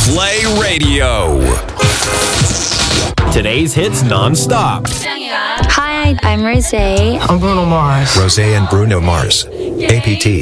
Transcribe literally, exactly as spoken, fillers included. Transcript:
Play Radio. Today's hits non-stop. Hi, I'm Rosé. I'm Bruno Mars. Rosé and Bruno Mars. A P T.